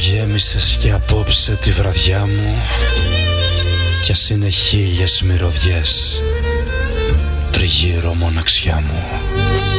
Γέμισες και απόψε τη βραδιά μου, κι ας είναι 1000 μυρωδιές τριγύρω μοναξιά μου.